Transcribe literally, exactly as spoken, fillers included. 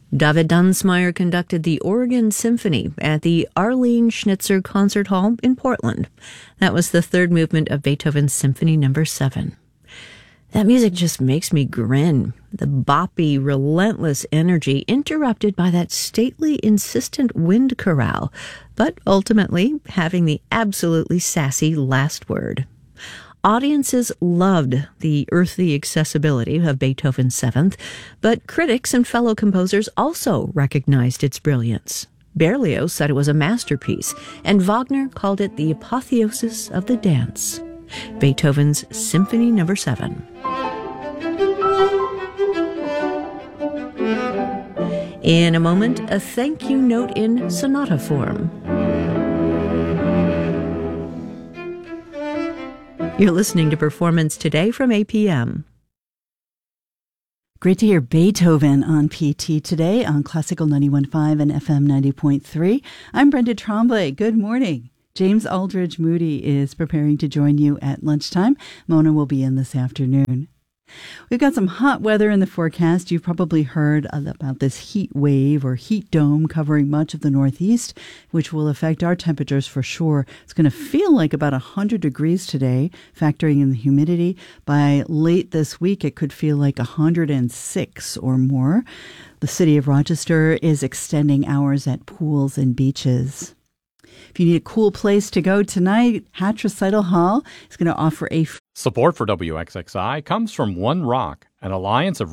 David Dunsmire conducted the Oregon Symphony at the Arlene Schnitzer Concert Hall in Portland. That was the third movement of Beethoven's Symphony Number seven. That music just makes me grin. The boppy, relentless energy interrupted by that stately, insistent wind chorale, but ultimately having the absolutely sassy last word. Audiences loved the earthy accessibility of Beethoven's Seventh, but critics and fellow composers also recognized its brilliance. Berlioz said it was a masterpiece, and Wagner called it the apotheosis of the dance. Beethoven's Symphony Number seven. In a moment, a thank you note in sonata form. You're listening to Performance Today from A P M. Great to hear Beethoven on P T today on Classical ninety-one point five and F M ninety point three. I'm Brenda Tremblay. Good morning. James Aldridge Moody is preparing to join you at lunchtime. Mona will be in this afternoon. We've got some hot weather in the forecast. You've probably heard about this heat wave or heat dome covering much of the Northeast, which will affect our temperatures for sure. It's going to feel like about one hundred degrees today, factoring in the humidity. By late this week, it could feel like one hundred six or more. The city of Rochester is extending hours at pools and beaches. If you need a cool place to go tonight, Hatch Recital Hall is going to offer a... Support for W X X I comes from One Rock, an alliance of